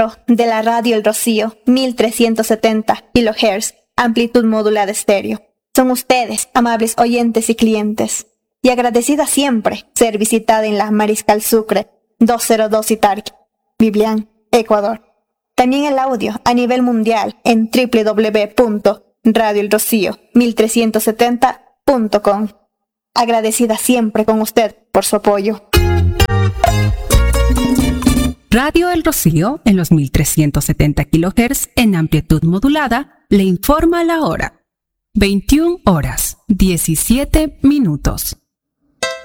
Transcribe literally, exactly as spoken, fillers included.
de la radio El Rocío, mil trescientos setenta kilohertz, amplitud modulada estéreo. Son ustedes, amables oyentes y clientes, y agradecida siempre ser visitada en la Mariscal Sucre doscientos dos Itarqui, Biblián, Ecuador. También el audio a nivel mundial en doble u doble u doble u punto radio el rocío mil trescientos setenta punto com. Agradecida siempre con usted por su apoyo. Radio El Rocío, en los mil trescientos setenta kilohertz en amplitud modulada, le informa la hora. veintiuna horas, diecisiete minutos.